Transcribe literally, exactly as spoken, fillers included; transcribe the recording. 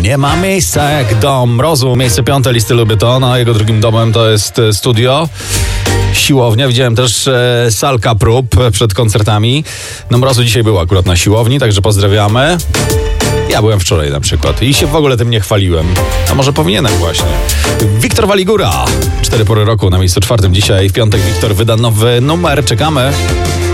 Nie ma miejsca jak dom Mrozu. Miejsce piąte listy Lubię To. No, jego drugim domem to jest studio, siłownia. Widziałem też e, salka prób przed koncertami. No, Mrozu dzisiaj był akurat na siłowni, także pozdrawiamy. Ja byłem wczoraj na przykład i się w ogóle tym nie chwaliłem. A może powinienem właśnie. Wiktor Waligura. Cztery pory roku na miejscu czwartym dzisiaj. W piątek Wiktor wyda nowy numer. Czekamy.